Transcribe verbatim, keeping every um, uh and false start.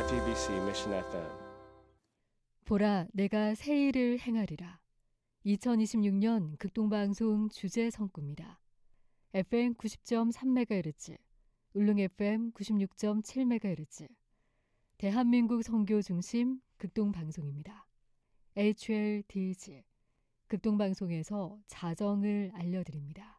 아이티비씨 Mission 에프엠. 보라, 내가 새 일을 행하리라. 이천이십육 년 극동방송 주제 성구입니다. 에프엠 구십 점 삼 메가헤르츠, 울릉 에프엠 구십육 점 칠 메가헤르츠, 대한민국 선교 중심 극동방송입니다. 에이치엘디지, 극동방송에서 자정을 알려드립니다.